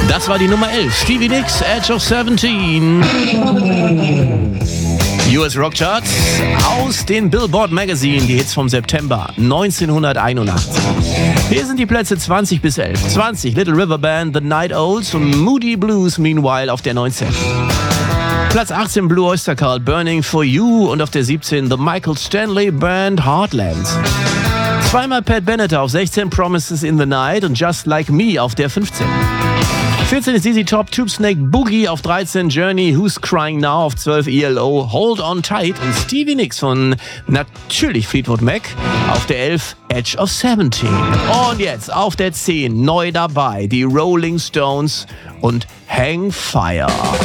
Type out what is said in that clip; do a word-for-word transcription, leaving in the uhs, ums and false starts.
Das war die Nummer elf. Stevie Nicks, Edge of seventeen. U S Rock Charts aus den Billboard Magazine, die Hits vom September neunzehnhunderteinundachtzig. Hier sind die Plätze zwanzig bis elf. zwanzig Little River Band, The Night Owls und Moody Blues Meanwhile auf der neunzehn. Platz achtzehn Blue Oyster Cult, Burning for You, und auf der siebzehn The Michael Stanley Band, Heartland. Zweimal Pat Benatar auf sechzehn, Promises in the Night, und Just Like Me auf der fünfzehn. vierzehn ist Z Z Top, Tube Snake Boogie auf dreizehn, Journey, Who's Crying Now auf zwölf, E L O, Hold On Tight, und Stevie Nicks von natürlich Fleetwood Mac auf der elf, Edge of seventeen. Und jetzt auf der zehn, neu dabei, die Rolling Stones und Hang Fire.